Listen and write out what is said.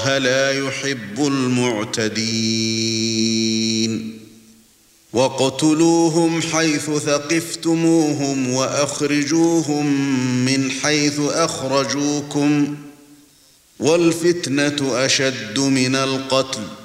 الله لا يحب المعتدين واقتلوهم حيث ثقفتموهم وأخرجوهم من حيث أخرجوكم والفتنة أشد من القتل